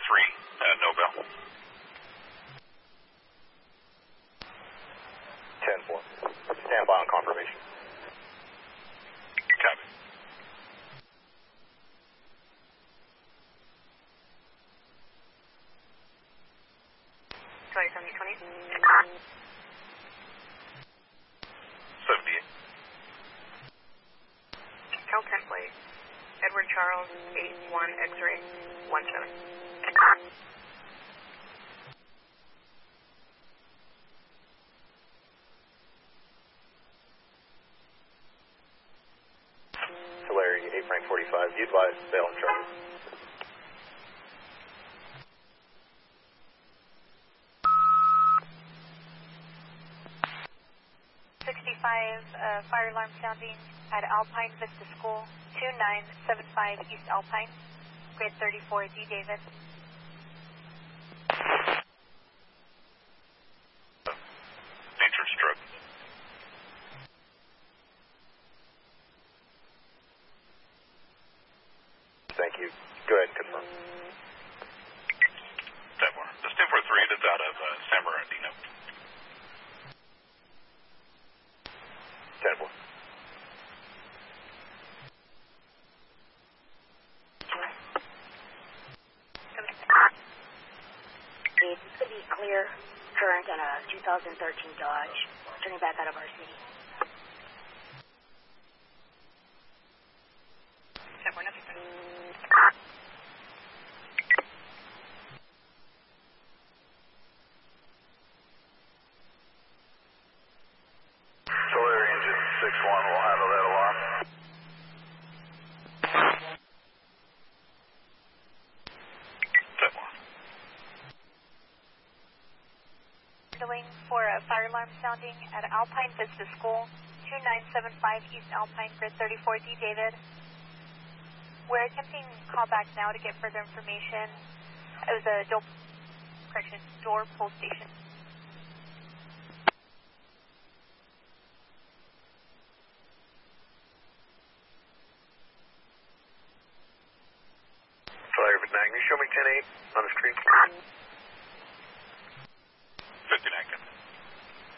Nobel. 10-4. Stand by on confirmation. Copy. Sorry, 7020. 78. Cal template. Edward Charles, 81 X-ray, 17. Tulare 8 Frank 45. Be advised, bail and charges. Fire alarm sounding at Alpine Vista School, 2975 East Alpine, grid 34, D. David. Nature of stroke. Thank you. Go ahead and confirm. 10-4. This 10-4-3 is out of San Bernardino. 10-4. This could be clear current on a 2013 Dodge, turning back out of our city. 10-4, nothing. Tulare engine 6-1 will handle that alarm. Handling for a fire alarm sounding at Alpine Vista School, 2975 East Alpine, grid 34, D. David. We're attempting callback now to get further information. It was a door pull station. Tulare, good night. Can you show me 10-8 on the screen?